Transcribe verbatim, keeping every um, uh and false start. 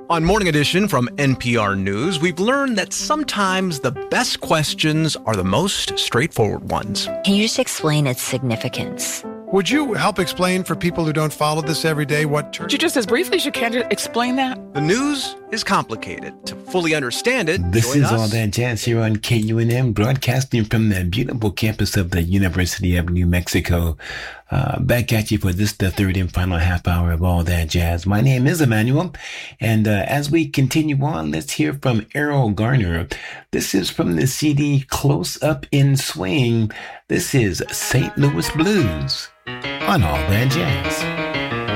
On Morning Edition from N P R News, we've learned that sometimes the best questions are the most straightforward ones. Can you just explain its significance? Would you help explain for people who don't follow this every day what church... Could you just as briefly as you can explain that? The news is complicated. To fully understand it, This join is us. All That Jazz here on K U N M, broadcasting from the beautiful campus of the University of New Mexico. Uh, back at you for this, the third and final half hour of All That Jazz. My name is Emmanuel, and uh, as we continue on, let's hear from Errol Garner. This is from the C D Close Up in Swing. This is Saint Louis Blues on All That Jazz.